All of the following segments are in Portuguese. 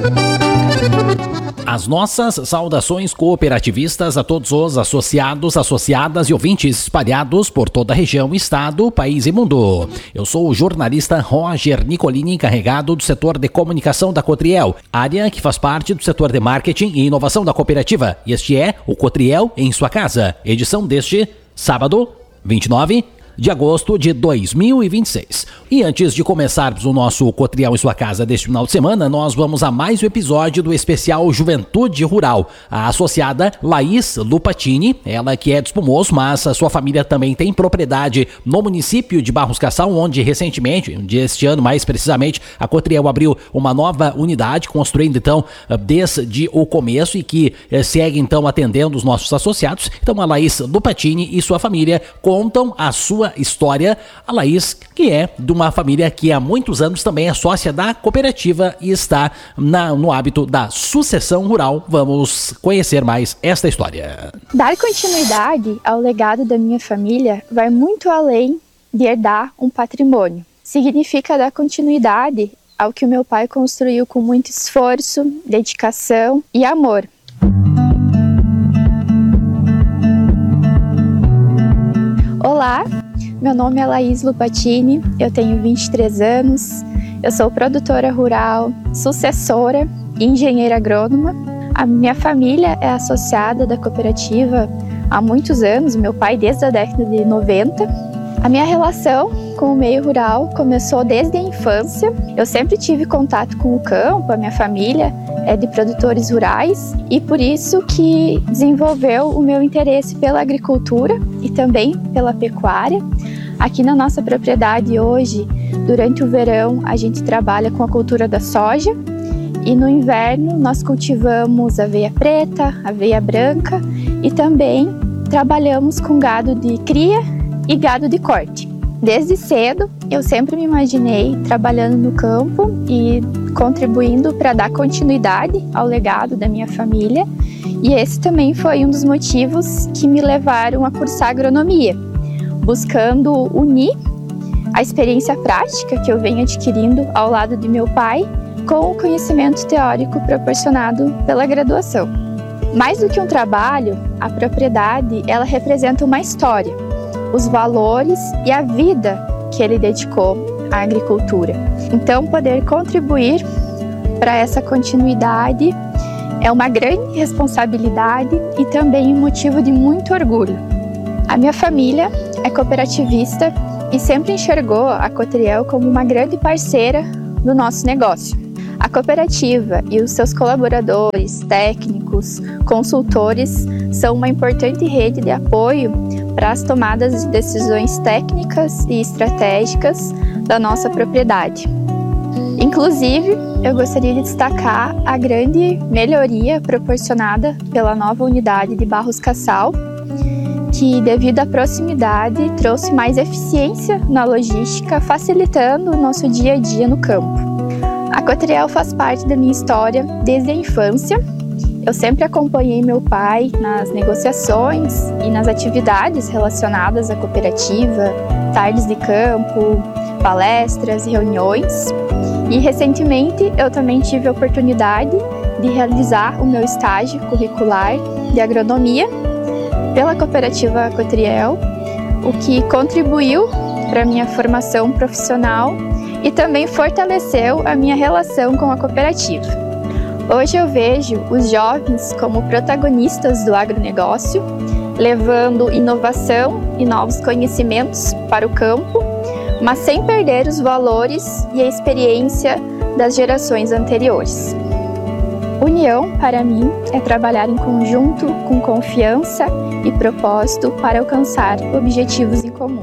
As nossas saudações cooperativistas a todos os associados, associadas e ouvintes espalhados por toda a região, estado, país e mundo. Eu sou o jornalista Roger Nicolini, encarregado do setor de comunicação da Cotriel, área que faz parte do setor de marketing e inovação da cooperativa. E este é o Cotriel em sua casa, edição deste sábado, 29 de agosto de 2026. E antes de começarmos o nosso Cotriel em sua casa deste final de semana, nós vamos a mais um episódio do especial Juventude Rural. A associada Laís Lupatini, ela que é de Espumoso, mas a sua família também tem propriedade no município de Barros Cassal, onde recentemente, este ano mais precisamente, a Cotriel abriu uma nova unidade, construindo então desde o começo e que segue então atendendo os nossos associados. Então a Laís Lupatini e sua família contam a sua história. A Laís, que é de uma família que há muitos anos também é sócia da cooperativa e está no hábito da sucessão rural. Vamos conhecer mais esta história. Dar continuidade ao legado da minha família vai muito além de herdar um patrimônio. Significa dar continuidade ao que o meu pai construiu com muito esforço, dedicação e amor. Olá, meu nome é Laís Lupatini, eu tenho 23 anos, eu sou produtora rural, sucessora e engenheira agrônoma. A minha família é associada da cooperativa há muitos anos, meu pai desde a década de 90. A minha relação com o meio rural começou desde a infância. Eu sempre tive contato com o campo, a minha família é de produtores rurais e por isso que desenvolveu o meu interesse pela agricultura e também pela pecuária. Aqui na nossa propriedade hoje, durante o verão, a gente trabalha com a cultura da soja e no inverno nós cultivamos aveia preta, aveia branca e também trabalhamos com gado de cria e gado de corte. Desde cedo, eu sempre me imaginei trabalhando no campo e contribuindo para dar continuidade ao legado da minha família. E esse também foi um dos motivos que me levaram a cursar agronomia, buscando unir a experiência prática que eu venho adquirindo ao lado de meu pai com o conhecimento teórico proporcionado pela graduação. Mais do que um trabalho, a propriedade ela representa uma história, os valores e a vida que ele dedicou à agricultura. Então, poder contribuir para essa continuidade é uma grande responsabilidade e também um motivo de muito orgulho. A minha família é cooperativista e sempre enxergou a Cotriel como uma grande parceira do nosso negócio. A cooperativa e os seus colaboradores, técnicos, consultores são uma importante rede de apoio para as tomadas de decisões técnicas e estratégicas da nossa propriedade. Inclusive, eu gostaria de destacar a grande melhoria proporcionada pela nova unidade de Barros Cassal, que devido à proximidade trouxe mais eficiência na logística, facilitando o nosso dia a dia no campo. A Cotriel faz parte da minha história desde a infância. Eu sempre acompanhei meu pai nas negociações e nas atividades relacionadas à cooperativa, tardes de campo, palestras e reuniões. E recentemente eu também tive a oportunidade de realizar o meu estágio curricular de agronomia pela cooperativa Cotriel, o que contribuiu para a minha formação profissional e também fortaleceu a minha relação com a cooperativa. Hoje eu vejo os jovens como protagonistas do agronegócio, levando inovação e novos conhecimentos para o campo, mas sem perder os valores e a experiência das gerações anteriores. União, para mim, é trabalhar em conjunto, com confiança e propósito para alcançar objetivos em comum.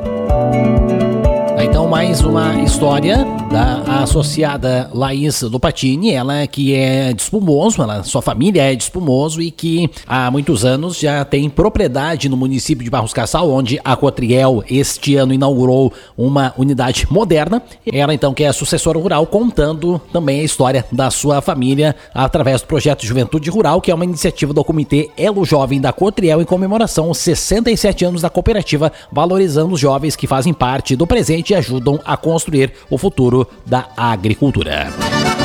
Então, mais uma história da associada Laís Lupatini, ela que é de Espumoso, sua família é de Espumoso e que há muitos anos já tem propriedade no município de Barros Cassal, onde a Cotriel este ano inaugurou uma unidade moderna. Ela então que é sucessora rural, contando também a história da sua família através do projeto Juventude Rural, que é uma iniciativa do Comitê Elo Jovem da Cotriel em comemoração aos 67 anos da cooperativa, valorizando os jovens que fazem parte do presente e ajudam a construir o futuro da agricultura.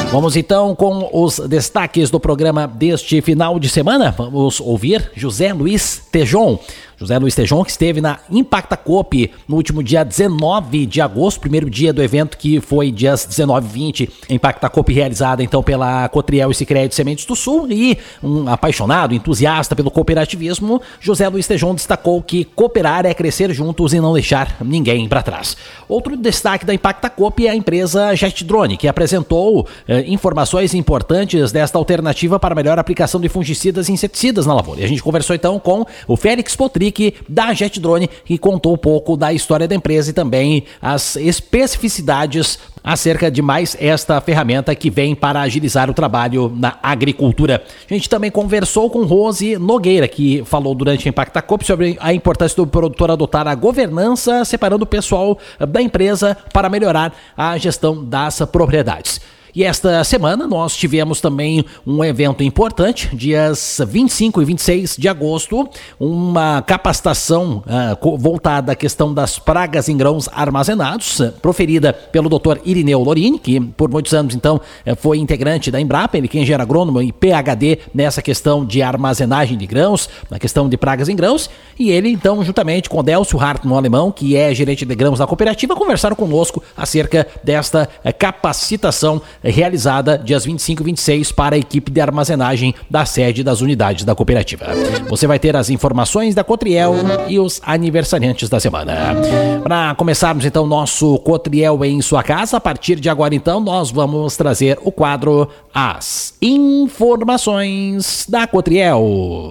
Vamos então com os destaques do programa deste final de semana. Vamos ouvir José Luiz Tejon. José Luiz Tejon, que esteve na Impacta Coop no último dia 19 de agosto, primeiro dia do evento, que foi dias 19 e 20, Impacta Coop realizada então pela Cotriel e Sicredi Sementes do Sul, e um apaixonado, entusiasta pelo cooperativismo, José Luiz Tejon destacou que cooperar é crescer juntos e não deixar ninguém para trás. Outro destaque da Impacta Coop é a empresa JetDrone, que apresentou informações importantes desta alternativa para melhor aplicação de fungicidas e inseticidas na lavoura. E a gente conversou então com o Félix Potri, da JetDrone, que contou um pouco da história da empresa e também as especificidades acerca de mais esta ferramenta que vem para agilizar o trabalho na agricultura. A gente também conversou com Rose Nogueira, que falou durante a Impacta Coop sobre a importância do produtor adotar a governança, separando o pessoal da empresa para melhorar a gestão das propriedades. E esta semana nós tivemos também um evento importante, dias 25 e 26 de agosto, uma capacitação voltada à questão das pragas em grãos armazenados, proferida pelo Dr. Irineu Lorini, que por muitos anos então foi integrante da Embrapa, ele que é engenheiro agrônomo e PhD nessa questão de armazenagem de grãos, na questão de pragas em grãos, e ele então juntamente com Delcio Hartmann, alemão, que é gerente de grãos da cooperativa, conversaram conosco acerca desta capacitação realizada dias 25 e 26 para a equipe de armazenagem da sede das unidades da cooperativa. Você vai ter as informações da Cotriel e os aniversariantes da semana. Para começarmos então nosso Cotriel em sua casa, a partir de agora então nós vamos trazer o quadro As Informações da Cotriel.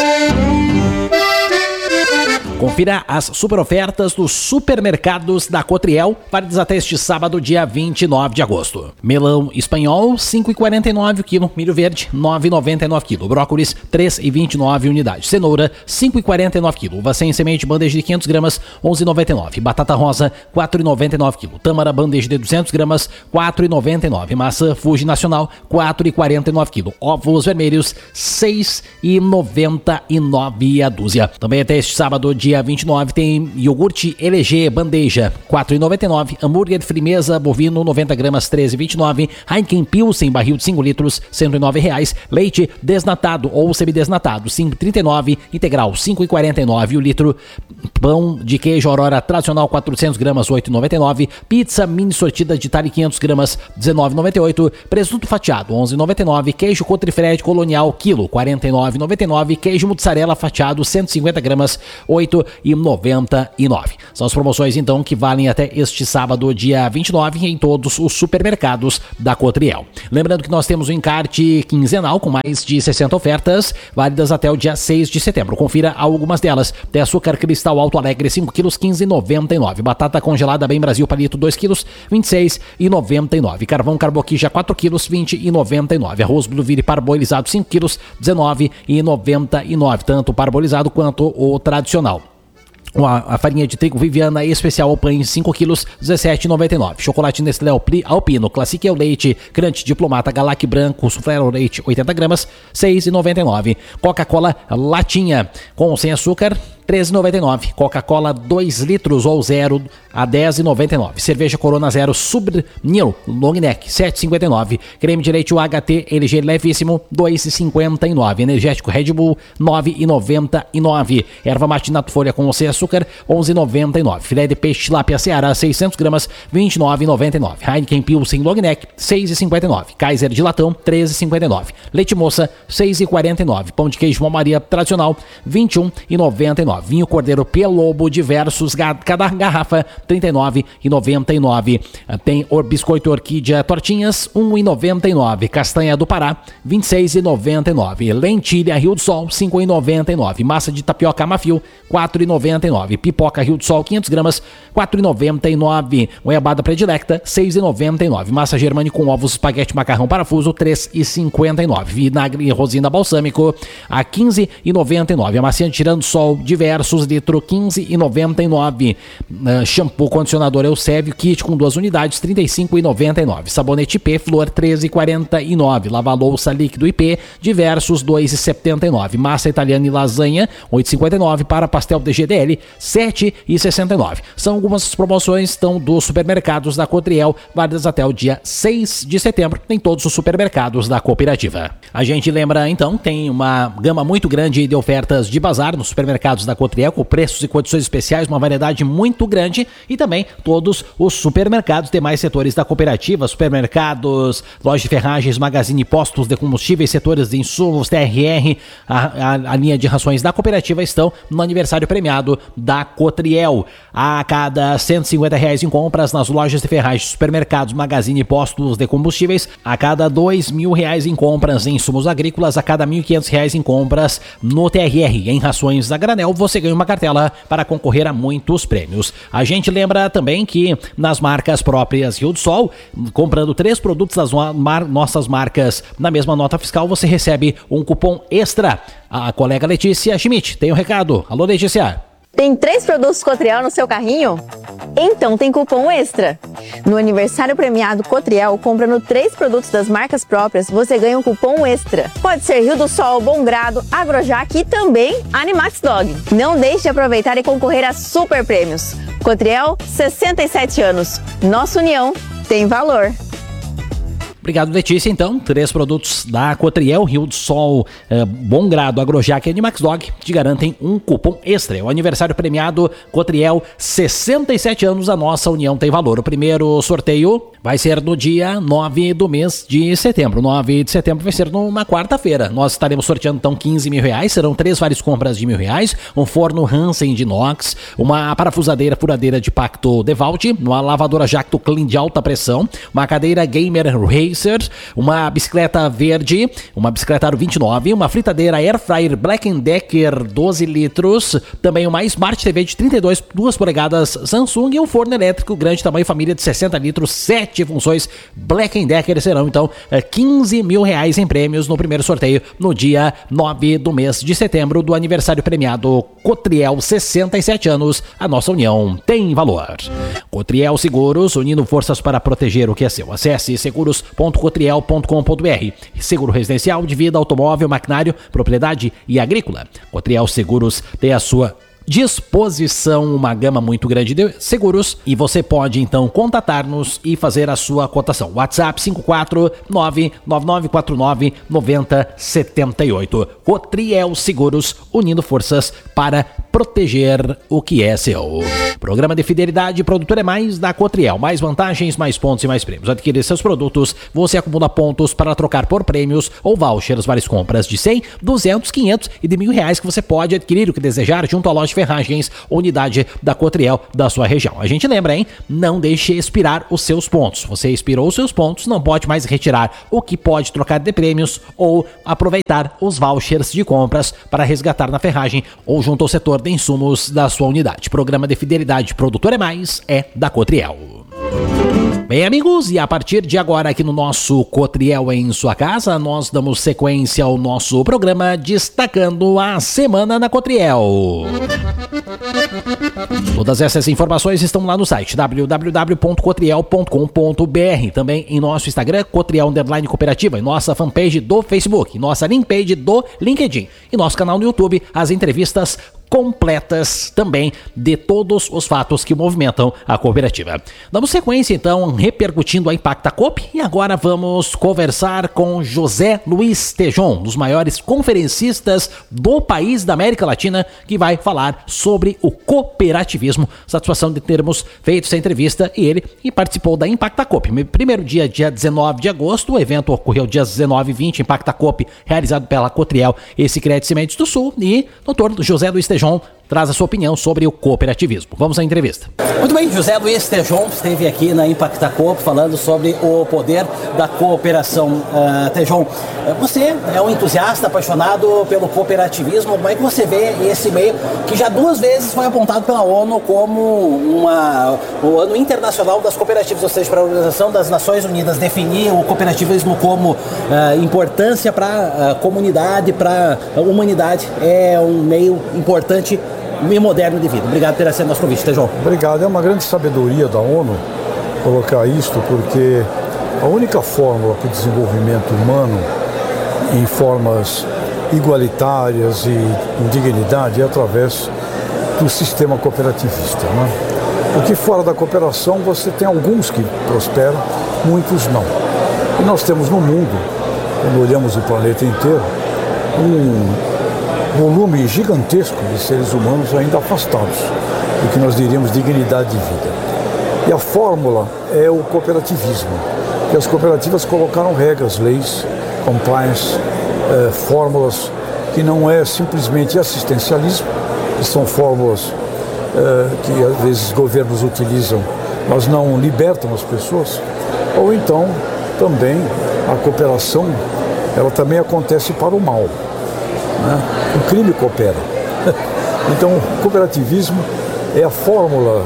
Confira as super ofertas dos supermercados da Cotriel, válidas até este sábado, dia 29 de agosto. Melão espanhol, 5,49 o quilo. Milho verde, 9,99 quilo. Brócolis, 3,29 unidade. Cenoura, 5,49 quilo. Uva sem semente, bandeja de 500 gramas, 11,99. Batata rosa, 4,99 quilo. Tâmara, bandeja de 200 gramas, 4,99. Maçã Fuji Nacional, 4,49 quilo. Ovos vermelhos, 6,99 a dúzia. Também até este sábado, dia 29, tem iogurte LG bandeja, 4,99. Hambúrguer de firmeza bovino, 90 gramas, 13,29. Heineken Pilsen barril de 5 litros, R$109. Leite desnatado ou semidesnatado, 5,39. Integral, 5,49 o litro. Pão de queijo Aurora tradicional, 400 gramas, 8,99. Pizza mini sortida de talhe 500 gramas, 19,98. Presunto fatiado, 11,99. Queijo Cotrifred colonial, quilo, 49,99. Queijo mussarela fatiado, 150 gramas, 8,99. São as promoções então que valem até este sábado, dia 29, em todos os supermercados da Cotriel. Lembrando que nós temos um encarte quinzenal com mais de 60 ofertas, válidas até o dia 6 de setembro. Confira algumas delas. Tem açúcar cristal Alto Alegre, 5 quilos, 15,99. Batata congelada Bem Brasil palito, 2 quilos, 26,99. Carvão Carboquija, 4 quilos, 20,99. Arroz Blue Vire parbolizado, 5 quilos, 19,99. Tanto o parbolizado quanto o tradicional. A farinha de trigo Viviana especial ao pães, 5 quilos, 17,99. Chocolate Nestlé Alpino Classique ao leite, Crunch Diplomata Galac Branco, Soufflé ao leite, 80 gramas, 6,99. Coca-Cola latinha com sem açúcar, 13,99. Coca-Cola 2 litros ou 0 a 10,99. Cerveja Corona Zero Sub Nil Long Neck, 7,59. Creme de leite UHT LG levíssimo, 2,59. Energético Red Bull, 9,99. Erva mate Nato Folha com sem açúcar, 11,99. Filé de peixe Tilápia Ceará, 600 gramas, 29,99. Heineken Pilsen Long Neck, 6,59. Kaiser de latão, 13,59. Leite moça, 6,49. Pão de queijo Maria tradicional, 21,99. Vinho Cordeiro Pelobo diversos, cada garrafa, 39,99. Tem biscoito Orquídea Tortinhas, 1,99. Castanha do Pará, 26,99. Lentilha Rio do Sol, 5,99. Massa de tapioca Mafio, 4,99. Pipoca Rio do Sol, 500 gramas, 4,99. Goiabada Predilecta, 6,99. Massa Germânico com ovos, espaguete macarrão parafuso, 3,59. Vinagre Rosina Balsâmico, a 15,99. A massinha de Tirando Sol diversos, versus litro 15,99. Shampoo condicionador Eusébio, kit com 2 unidades, 35,99. Sabonete IP Flor, 13,49. Lava-louça líquido IP, diversos, 2,79. Massa italiana e lasanha, 8,59. Para pastel de GDL, 7,69. São algumas promoções estão dos supermercados da Cotriel, válidas até o dia 6 de setembro, em todos os supermercados da cooperativa. A gente lembra, então, tem uma gama muito grande de ofertas de bazar nos supermercados da Cotriel, com preços e condições especiais, uma variedade muito grande, e também todos os supermercados, demais setores da cooperativa, supermercados, lojas de ferragens, magazine, postos de combustíveis, setores de insumos, TRR, a linha de rações da cooperativa estão no aniversário premiado da Cotriel. A cada R$150 em compras nas lojas de ferragens, supermercados, magazine, postos de combustíveis, a cada R$2.000 em compras em insumos agrícolas, a cada R$1.500 em compras no TRR, em rações a granel, você ganha uma cartela para concorrer a muitos prêmios. A gente lembra também que nas marcas próprias Rio do Sol, comprando 3 produtos das nossas marcas na mesma nota fiscal, você recebe um cupom extra. A colega Letícia Schmidt tem um recado. Alô, Letícia. Tem 3 produtos Cotriel no seu carrinho? Então tem cupom extra. No aniversário premiado Cotriel, comprando 3 produtos das marcas próprias, você ganha um cupom extra. Pode ser Rio do Sol, Bom Grado, Agrojac e também Animax Dog. Não deixe de aproveitar e concorrer a super prêmios. Cotriel, 67 anos. Nossa união tem valor. Obrigado, Letícia. Então, 3 produtos da Cotriel, Rio do Sol, Bom Grado, Agrojac e Animax Dog te garantem um cupom extra. É o aniversário premiado Cotriel, 67 anos, a nossa união tem valor. O primeiro sorteio vai ser no dia 9 do mês de setembro. 9 de setembro vai ser numa quarta-feira. Nós estaremos sorteando então R$15.000, serão 3 várias compras de R$1.000, um forno Hansen de inox, uma parafusadeira furadeira de Pacto Devalt, uma lavadora Jacto Clean de alta pressão, uma cadeira Gamer Racer, uma bicicleta verde, uma bicicleta Aro 29, uma fritadeira Air Fryer Black & Decker 12 litros, também uma Smart TV de 2 polegadas Samsung e um forno elétrico grande tamanho família de 60 litros, 7 funções Black & Decker. Serão então R$15.000 em prêmios no primeiro sorteio no dia 9 do mês de setembro do aniversário premiado Cotriel, 67 anos, a nossa união tem valor. Cotriel Seguros, unindo forças para proteger o que é seu. Acesse seguros.cotriel.com.br. Seguro residencial, de vida, automóvel, maquinário, propriedade e agrícola. Cotriel Seguros tem a sua disposição uma gama muito grande de seguros e você pode então contatar-nos e fazer a sua cotação. WhatsApp 549-9949-9078. Cotriel Seguros, unindo forças para proteger o que é seu. Programa de fidelidade Produtor é Mais da Cotriel. Mais vantagens, mais pontos e mais prêmios. Adquirir seus produtos, você acumula pontos para trocar por prêmios ou vouchers, várias compras de 100, 200, 500 e de R$1.000 que você pode adquirir o que desejar junto à loja de ferragens, unidade da Cotriel da sua região. A gente lembra, hein? Não deixe expirar os seus pontos. Você expirou os seus pontos, não pode mais retirar o que pode trocar de prêmios ou aproveitar os vouchers de compras para resgatar na ferragem ou junto ao setor de insumos da sua unidade. Programa de fidelidade Produtor é Mais é da Cotriel. Bem, amigos, e a partir de agora aqui no nosso Cotriel em sua casa, nós damos sequência ao nosso programa destacando a semana na Cotriel. Todas essas informações estão lá no site www.cotriel.com.br, também em nosso Instagram, Cotriel Cooperativa, em nossa fanpage do Facebook, nossa linkpage do LinkedIn e nosso canal no YouTube, as entrevistas completas também de todos os fatos que movimentam a cooperativa. Damos sequência então, repercutindo a Impacta Coop, e agora vamos conversar com José Luiz Tejon, um dos maiores conferencistas do país da América Latina, que vai falar sobre o cooperativismo. Satisfação de termos feito essa entrevista e ele participou da Impacta Coop. Primeiro dia 19 de agosto, o evento ocorreu dia 19 e 20, Impacta Coop, realizado pela Cotriel e Sicredi Sementes do Sul, e doutor José Luiz Tejon traz a sua opinião sobre o cooperativismo. Vamos à entrevista. Muito bem, José Luiz Tejon esteve aqui na Impacta Coop falando sobre o poder da cooperação. Tejon, você é um entusiasta, apaixonado pelo cooperativismo. Como é que você vê esse meio que já 2 vezes foi apontado pela ONU como o ano internacional das cooperativas, ou seja, para a Organização das Nações Unidas definir o cooperativismo como importância para a comunidade, para a humanidade, é um meio importante. e moderno de vida. Obrigado por ter aceito nosso convite, João. Obrigado. É uma grande sabedoria da ONU colocar isto, porque a única fórmula para o desenvolvimento humano em formas igualitárias e com dignidade é através do sistema cooperativista, né? Porque fora da cooperação você tem alguns que prosperam, muitos não. E nós temos no mundo, quando olhamos o planeta inteiro, um volume gigantesco de seres humanos ainda afastados do que nós diríamos dignidade de vida. E a fórmula é o cooperativismo, que as cooperativas colocaram regras, leis, compliance, fórmulas que não é simplesmente assistencialismo, que são fórmulas que às vezes governos utilizam, mas não libertam as pessoas, ou então também a cooperação, ela também acontece para o mal, né? O crime coopera. Então o cooperativismo é a fórmula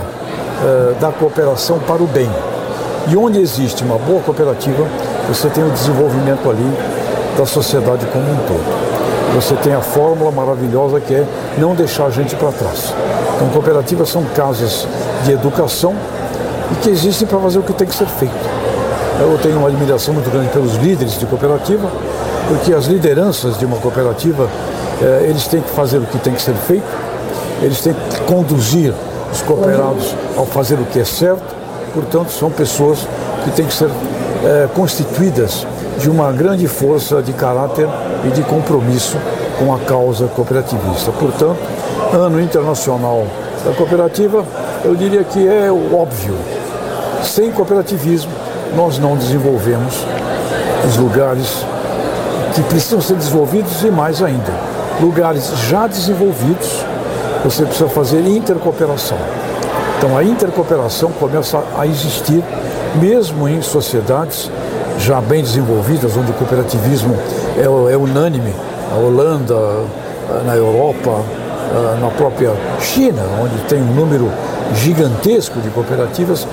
da cooperação para o bem. E onde existe uma boa cooperativa, você tem o desenvolvimento ali da sociedade como um todo. Você tem a fórmula maravilhosa que é não deixar a gente para trás. Então, cooperativas são casas de educação e que existem para fazer o que tem que ser feito. Eu tenho uma admiração muito grande pelos líderes de cooperativa, porque as lideranças de uma cooperativa, eles têm que fazer o que tem que ser feito, eles têm que conduzir os cooperados ao fazer o que é certo, portanto, são pessoas que têm que ser constituídas de uma grande força de caráter e de compromisso com a causa cooperativista. Portanto, Ano Internacional da Cooperativa, eu diria que é o óbvio. Sem cooperativismo, nós não desenvolvemos os lugares que precisam ser desenvolvidos e mais ainda. Lugares já desenvolvidos, você precisa fazer intercooperação. Então, a intercooperação começa a existir mesmo em sociedades já bem desenvolvidas, onde o cooperativismo é unânime, a Holanda, na Europa, na própria China, onde tem um número gigantesco de cooperativas,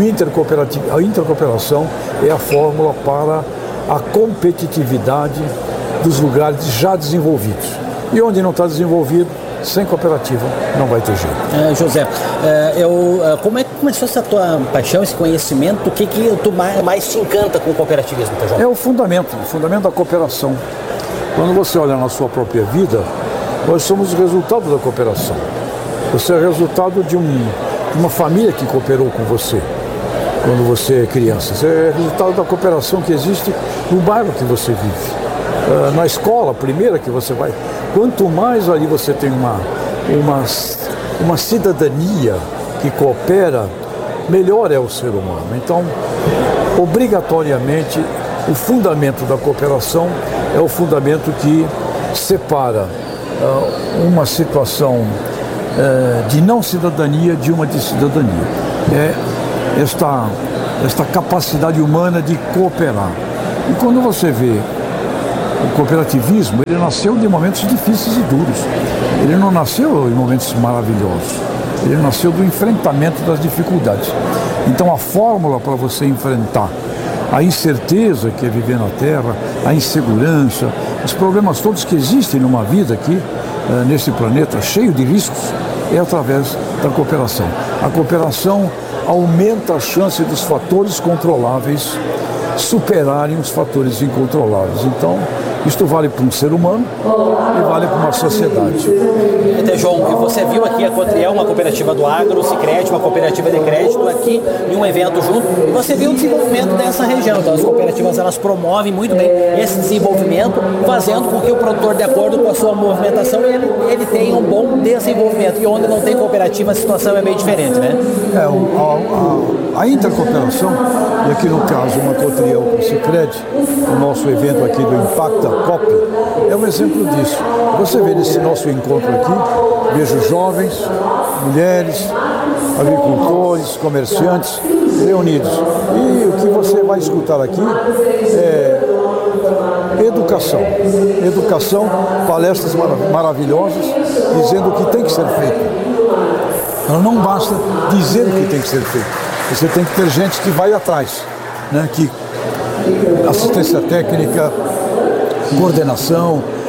a intercooperação é a fórmula para a competitividade dos lugares já desenvolvidos. E onde não está desenvolvido, sem cooperativa, não vai ter jeito. José, como é que começou essa tua paixão, esse conhecimento? O que tu mais te encanta com o cooperativismo, João? É o fundamento da cooperação. Quando você olha na sua própria vida, nós somos o resultado da cooperação. Você é resultado de uma família que cooperou com você quando você é criança. Você é resultado da cooperação que existe no bairro que você vive. Na escola primeira que você vai. Quanto mais ali você tem uma cidadania que coopera, melhor é o ser humano. Então, obrigatoriamente, o fundamento da cooperação é o fundamento que separa uma situação de não cidadania de uma de cidadania. É esta capacidade humana de cooperar. E quando você vê o cooperativismo, ele nasceu de momentos difíceis e duros. Ele não nasceu em momentos maravilhosos. Ele nasceu do enfrentamento das dificuldades. Então a fórmula para você enfrentar a incerteza que é viver na Terra, a insegurança, os problemas todos que existem numa vida aqui, nesse planeta cheio de riscos, é através da cooperação. A cooperação aumenta a chance dos fatores controláveis superarem os fatores incontroláveis. Então, isto vale para um ser humano e vale para uma sociedade. João, você viu aqui a Cotriel, uma cooperativa do agro, o Sicredi, uma cooperativa de crédito aqui em um evento junto, e você viu o desenvolvimento dessa região. Então as cooperativas, elas promovem muito bem esse desenvolvimento, fazendo com que o produtor, de acordo com a sua movimentação, ele tenha um bom desenvolvimento. E onde não tem cooperativa, a situação é bem diferente, né? A intercooperação, e aqui no caso uma Cotriel com o Sicredi, o nosso evento aqui do Impacta COP, é um exemplo disso. Você vê nesse nosso encontro aqui, vejo jovens, mulheres, agricultores, comerciantes reunidos. E o que você vai escutar aqui é educação. Educação, palestras maravilhosas, dizendo o que tem que ser feito. Então, não basta dizer o que tem que ser feito. Você tem que ter gente que vai atrás, né? Que assistência técnica, coordenação,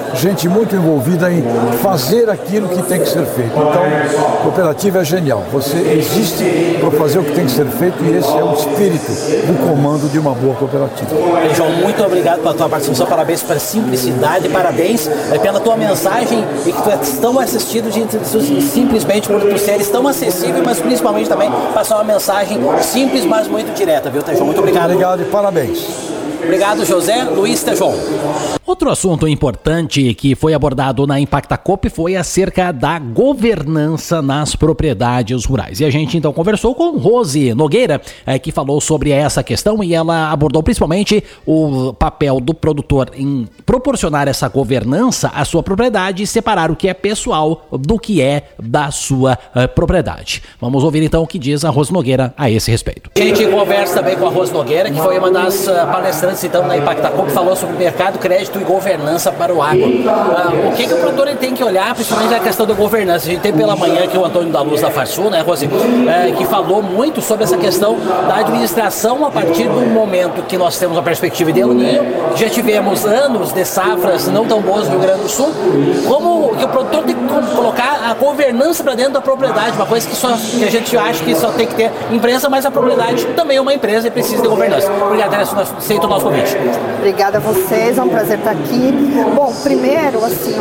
gente muito envolvida em fazer aquilo que tem que ser feito. Então, cooperativa é genial. Você existe para fazer o que tem que ser feito e esse é o espírito do comando de uma boa cooperativa. João, muito obrigado pela tua participação, parabéns pela simplicidade, parabéns pela tua mensagem e que tu és tão assistido simplesmente por tu seres tão acessível, mas principalmente também passar uma mensagem simples, mas muito direta, viu, João? Muito obrigado. Obrigado e parabéns. Obrigado, José Luiz Tejon. Outro assunto importante que foi abordado na Impacta Coop foi acerca da governança nas propriedades rurais. E a gente então conversou com Rose Nogueira, que falou sobre essa questão e ela abordou principalmente o papel do produtor em proporcionar essa governança à sua propriedade e separar o que é pessoal do que é da sua propriedade. Vamos ouvir então o que diz a Rose Nogueira a esse respeito. A gente conversa também com a Rose Nogueira, que foi uma das palestrantes então na Impacta Coop, falou sobre mercado, crédito e governança para o agro. O que o produtor ele tem que olhar, principalmente a questão da governança? A gente tem pela manhã aqui o Antônio da Luz da Farsul, né, Rose, que falou muito sobre essa questão da administração a partir do momento que nós temos a perspectiva de El Niño. Já tivemos anos de safras não tão boas no Rio Grande do Sul. Como que o produtor tem que colocar a governança para dentro da propriedade, uma coisa que a gente acha que só tem que ter empresa, mas a propriedade também é uma empresa e precisa de governança. Obrigado, aceito o nosso convite. Obrigada a vocês, é um prazer estar aqui. Bom, primeiro, assim,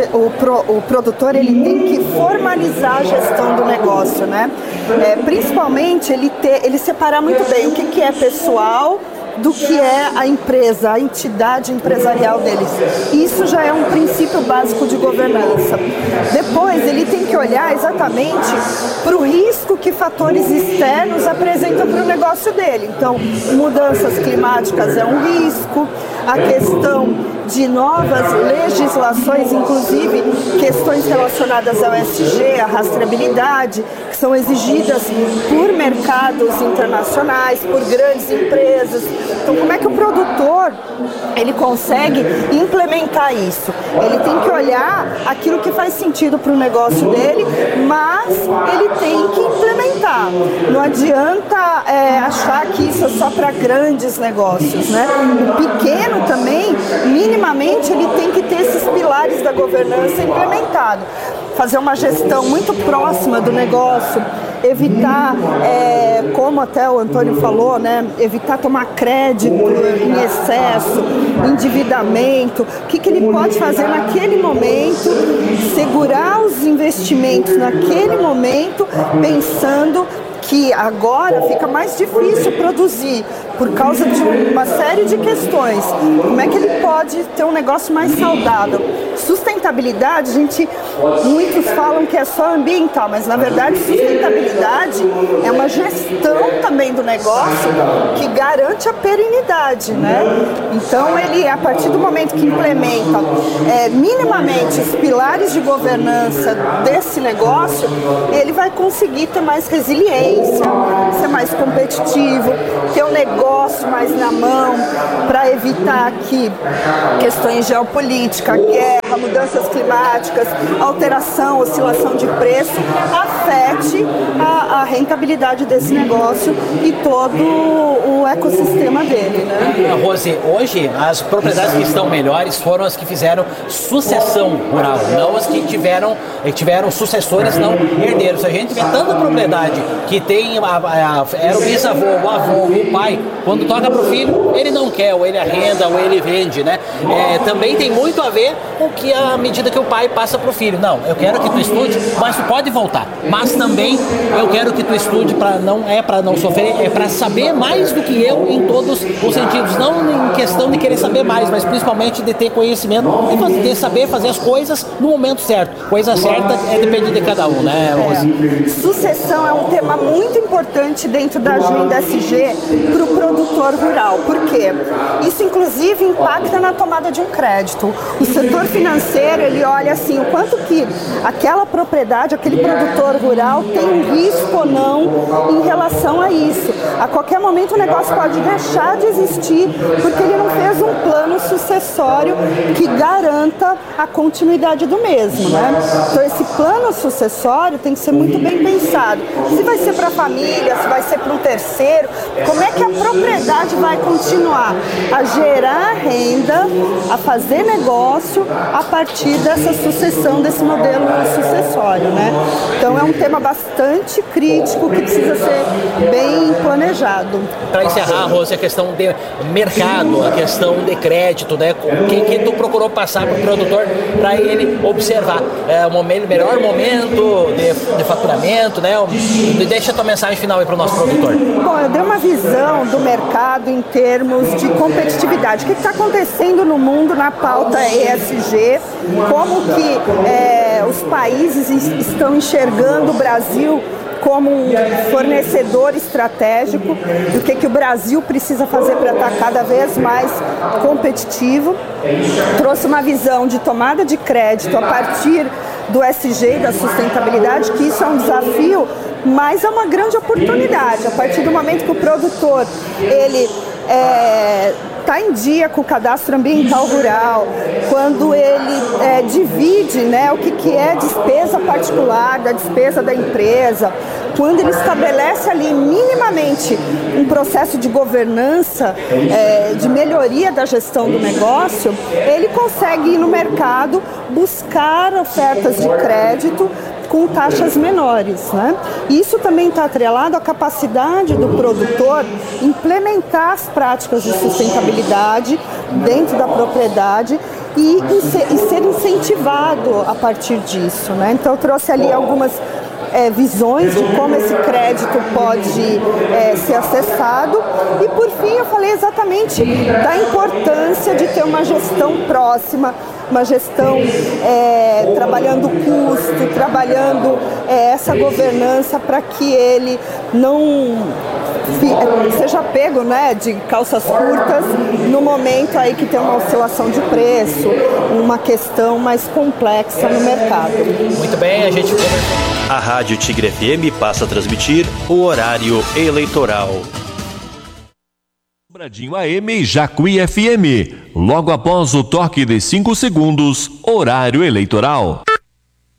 o produtor ele tem que formalizar a gestão do negócio, né? Principalmente ele separar muito bem o que é pessoal do que é a empresa, a entidade empresarial deles. Isso já é um princípio básico de governança. Depois, ele tem que olhar exatamente para o risco que fatores externos apresentam para o negócio dele. Então, mudanças climáticas é um risco, a questão de novas legislações, inclusive questões relacionadas ao ESG, a rastreabilidade, que são exigidas por mercados internacionais, por grandes empresas. Então, como é que o produtor ele consegue implementar isso? Ele tem que olhar aquilo que faz sentido para o negócio dele, mas ele tem que implementar. Não adianta achar que isso é só para grandes negócios, né? O pequeno também, minimamente, ele tem que ter esses pilares da governança implementados. Fazer uma gestão muito próxima do negócio, evitar, como até o Antônio falou, né, evitar tomar crédito em excesso, endividamento, o que ele pode fazer naquele momento, segurar os investimentos naquele momento, pensando que agora fica mais difícil produzir por causa de uma série de questões. Como é que ele pode ter um negócio mais saudável? Sustentabilidade, muitos falam que é só ambiental, mas na verdade sustentabilidade é uma gestão também do negócio que garante a perenidade, né? Então ele, a partir do momento que implementa minimamente os pilares de governança desse negócio, ele vai conseguir ter mais resiliência, ser mais competitivo, ter um negócio mais na mão para evitar que questões geopolíticas, guerra, mudanças climáticas, alteração, oscilação de preço afete a rentabilidade desse negócio e todo o ecossistema dele, né? Rose, hoje as propriedades que estão melhores foram as que fizeram sucessão rural, não as que tiveram sucessores, não herdeiros. A gente vê tanta propriedade que tem era o bisavô, o avô, o pai, quando toca para o filho, ele não quer, ou ele arrenda, ou ele vende, né? Também tem muito a ver com que a medida que o pai passa para o filho. Não, eu quero que tu estude, mas tu pode voltar. Mas também eu quero que tu estude para não sofrer, é para saber mais do que eu em todos os sentidos. Não em questão de querer saber mais, mas principalmente de ter conhecimento e de saber fazer as coisas no momento certo. Coisa certa depende de cada um, né, Rose? Sucessão é um tema muito importante dentro da agenda SG para o produtor rural. Por quê? Isso, inclusive, impacta na tomada de um crédito. O setor financeiro, ele olha assim, o quanto que aquela propriedade, aquele produtor rural tem um risco ou não em relação a isso. A qualquer momento o negócio pode deixar de existir porque ele não fez um plano sucessório que garanta a continuidade do mesmo, né? Então esse plano sucessório tem que ser muito bem pensado. Se vai ser para a família, se vai ser para um terceiro, como é que a propriedade vai continuar a gerar renda, a fazer negócio a partir dessa sucessão, desse modelo sucessório, né? Então é um tema bastante crítico que precisa ser bem planejado. Para encerrar, Rose, a questão de mercado, a questão de crédito, né? O que tu procurou passar para o produtor para ele observar? O melhor momento de faturamento, né? Deixa a tua mensagem final aí para o nosso produtor. Bom, eu dei uma visão do mercado em termos de competitividade. O que está acontecendo no mundo na pauta ESG? Como que os países estão enxergando o Brasil como um fornecedor estratégico, do que o Brasil precisa fazer para estar cada vez mais competitivo. Trouxe uma visão de tomada de crédito a partir do ESG, da sustentabilidade, que isso é um desafio, mas é uma grande oportunidade. A partir do momento que o produtor ele está em dia com o cadastro ambiental rural, quando ele divide, né, o que é despesa particular da despesa da empresa, quando ele estabelece ali minimamente um processo de governança, de melhoria da gestão do negócio, ele consegue ir no mercado buscar ofertas de crédito com taxas menores, né? Isso também está atrelado à capacidade do produtor implementar as práticas de sustentabilidade dentro da propriedade e ser incentivado a partir disso, né? Então eu trouxe ali algumas visões de como esse crédito pode ser acessado e por fim eu falei exatamente da importância de ter uma gestão próxima, uma gestão trabalhando custo, trabalhando essa governança para que ele não seja pego, né, de calças curtas no momento aí que tem uma oscilação de preço, uma questão mais complexa no mercado. Muito bem, a gente conversou. A Rádio Tigre FM passa a transmitir o horário eleitoral. Sobradinho AM e Jacuí FM. Logo após o toque de 5 segundos, horário eleitoral.